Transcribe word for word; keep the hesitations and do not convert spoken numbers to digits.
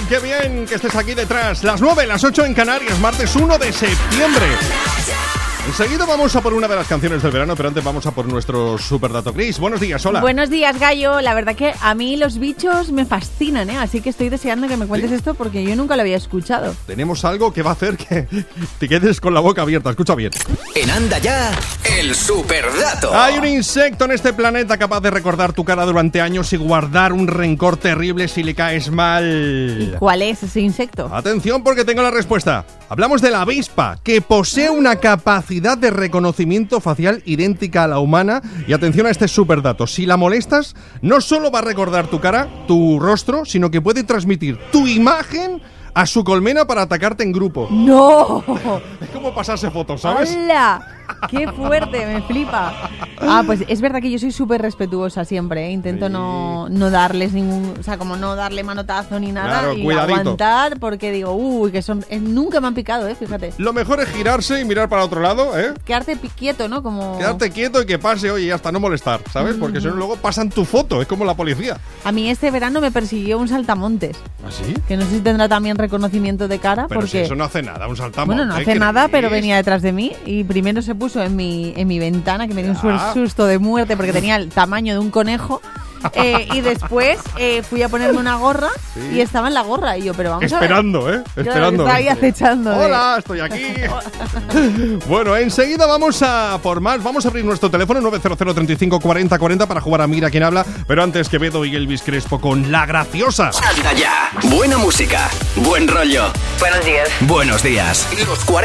qué bien que estés aquí detrás. Las nueve, las ocho en Canarias, martes uno de septiembre. Enseguida vamos a por una de las canciones del verano, pero antes vamos a por nuestro superdato. Chris, buenos días, hola. Buenos días, Gallo. La verdad que a mí los bichos me fascinan, ¿eh? Así que estoy deseando que me cuentes ¿Sí? esto porque yo nunca lo había escuchado. Tenemos algo que va a hacer que te quedes con la boca abierta. Escucha bien. En Anda Ya, el superdato. Hay un insecto en este planeta capaz de recordar tu cara durante años y guardar un rencor terrible si le caes mal. ¿Y cuál es ese insecto? Atención porque tengo la respuesta. Hablamos de la avispa, que posee una capacidad de reconocimiento facial idéntica a la humana. Y atención a este superdato. Si la molestas, no solo va a recordar tu cara, tu rostro, sino que puede transmitir tu imagen a su colmena para atacarte en grupo. ¡No! Es como pasarse fotos, ¿sabes? ¡Hola! ¡Qué fuerte! Me flipa. Ah, pues es verdad que yo soy súper respetuosa siempre, ¿eh? Intento Sí. no, no darles ningún... O sea, como no darle manotazo ni nada. Claro, y cuidadito. aguantar porque digo, uy, que son... eh, nunca me han picado, ¿eh? Fíjate. Lo mejor es girarse y mirar para otro lado, ¿eh? Quedarte pi- quieto, ¿no? Como... Quedarte quieto y que pase, oye, hasta no molestar, ¿sabes? Porque si no luego pasan tu foto, es como la policía. A mí este verano me persiguió un saltamontes. ¿Ah, sí? Que no sé si tendrá también reconocimiento de cara. Pero porque... si eso no hace nada, un saltamonte. Bueno, no hace ¿qué nada, pero dices? venía detrás de mí y primero se puso en mi, en mi ventana, que me dio un Ya. susto de muerte porque tenía el tamaño de un conejo. Eh, y después eh, fui a ponerme una gorra Sí. y estaba en la gorra. Y yo, pero vamos Esperando, a ¿eh? ver. Claro, Esperando. estaba ahí acechando. de- Hola, estoy aquí. Bueno, enseguida vamos a por más. Vamos a abrir nuestro teléfono nueve cero cero, treinta y cinco, cuarenta, cuarenta para jugar a Mira quién habla. Pero antes que Beto y Elvis Crespo con La Graciosa. Anda Ya, buena música, buen rollo. Buenos días. Buenos días. Los cuarenta